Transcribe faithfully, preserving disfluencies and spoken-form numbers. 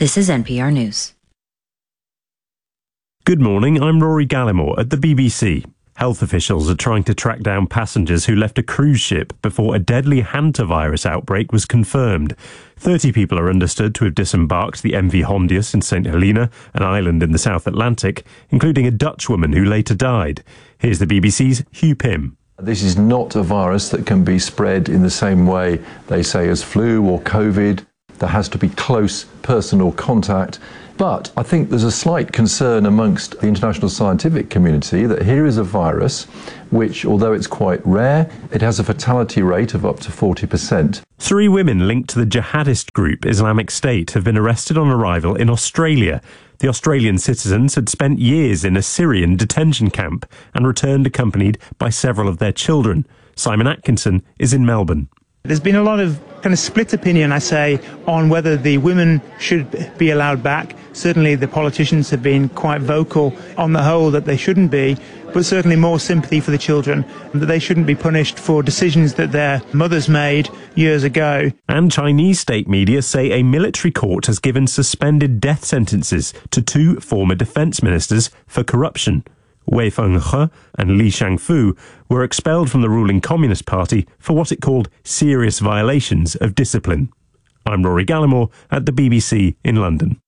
This is N P R News. Good morning, I'm Rory Gallimore at the B B C. Health officials are trying to track down passengers who left a cruise ship before a deadly hantavirus outbreak was confirmed. Thirty people are understood to have disembarked the M V Hondius in Saint Helena, an island in the South Atlantic, including a Dutch woman who later died. Here's the B B C's Hugh Pym. This is not a virus that can be spread in the same way, they say, as flu or COVID. There has to be close personal contact. But I think there's a slight concern amongst the international scientific community that here is a virus which, although it's quite rare, it has a fatality rate of up to forty percent. Three women linked to the jihadist group Islamic State have been arrested on arrival in Australia. The Australian citizens had spent years in a Syrian detention camp and returned accompanied by several of their children. Simon Atkinson is in Melbourne. There's been a lot of kind of split opinion, I say, on whether the women should be allowed back. Certainly the politicians have been quite vocal on the whole that they shouldn't be, but certainly more sympathy for the children, that they shouldn't be punished for decisions that their mothers made years ago. And Chinese state media say a military court has given suspended death sentences to two former defense ministers for corruption. Wei Fenghe and Li Shangfu were expelled from the ruling Communist Party for what it called serious violations of discipline. I'm Rory Gallimore at the B B C in London.